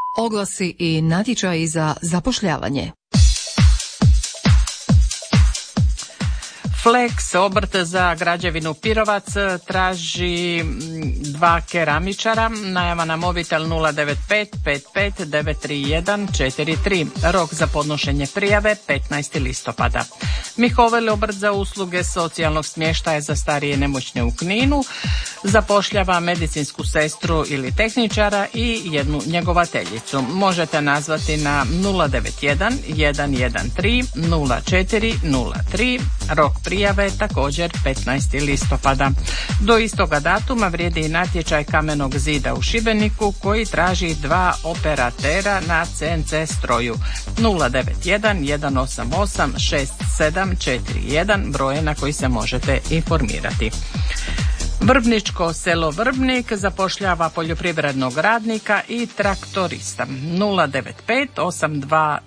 Oglasi i natječaji za zapošljavanje. Flex, obrt za građevinu Pirovac, traži 2 keramičara. Najava na mobitel 095 55 931 43. Rok za podnošenje prijave 15. listopada. Mihovel, obrt za usluge socijalnog smještaja za starije i nemoćne u Kninu, zapošljava medicinsku sestru ili tehničara i 1 njegovateljicu. Možete nazvati na 091 113 0403. Rok prijave također 15. listopada. Do istoga datuma vrijedi i natječaj Kamenog zida u Šibeniku koji traži 2 operatera na CNC stroju. 091 188 6741, broje na koji se možete informirati. Vrbničko selo Vrbnik zapošljava poljoprivrednog radnika i traktorista. 095 822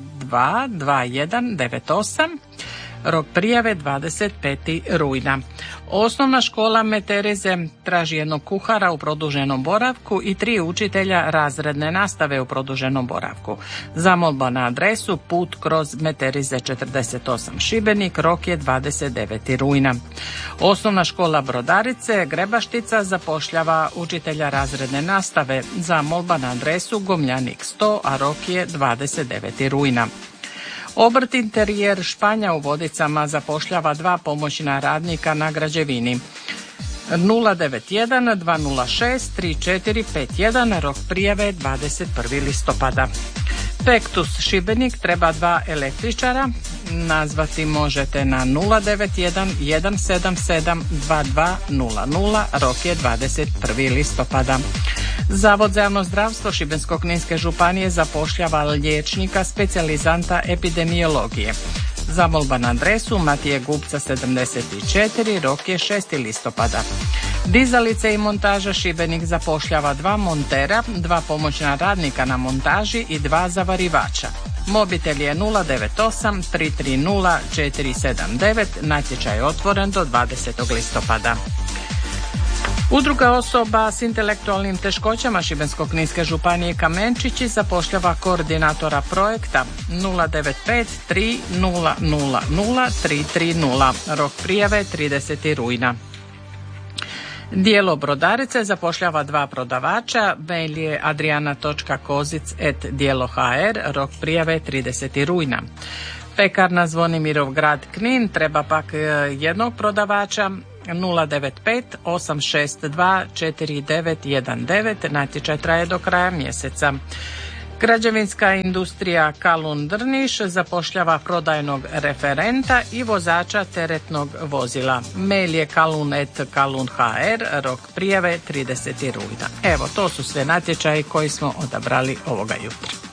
2198. Rok prijave 25. rujna. Osnovna škola Meterize traži 1 kuhara u produženom boravku i 3 učitelja razredne nastave u produženom boravku. Zamolba na adresu Put kroz Meterize 48 Šibenik, rok je 29. rujna. Osnovna škola Brodarice Grebaštica zapošljava učitelja razredne nastave. Zamolba na adresu Gomljanik 100, a rok je 29. rujna. Obrt Interijer Španja u Vodicama zapošljava 2 pomoćna radnika na građevini. 091 206 3451, rok prijave 21. listopada. Pektus Šibenik treba 2 električara. Nazvati možete na 091 177 2200, rok je 21. listopada. Zavod za javno zdravstvo Šibensko-kninske županije zapošljava liječnika specijalizanta epidemiologije. Zamolba na adresu Matije Gubca 74, rok je 6. listopada. Dizalice i montaža Šibenik zapošljava 2 montera, 2 pomoćna radnika na montaži i 2 zavarivača. Mobitel je 098 330 479, natječaj je otvoren do 20. listopada. Udruga osoba s intelektualnim teškoćama Šibensko-kninske županije Kamenčići zapošljava koordinatora projekta. 095 3000 330, rok prijave 30. rujna. Dijelo Brodarice zapošljava 2 prodavača, mail je adriana.kozic@dijelo.hr, rok prijave 30. rujna. Pekarna Zvonimirov grad Knin treba pak 1 prodavača. 095 862 4919, natječaj traje do kraja mjeseca. Građevinska industrija Kalun Drniš zapošljava prodajnog referenta i vozača teretnog vozila. Mail je kalun@kalun.hr, rok prijave 30. rujna. Evo, to su sve natječaji koji smo odabrali ovoga jutra.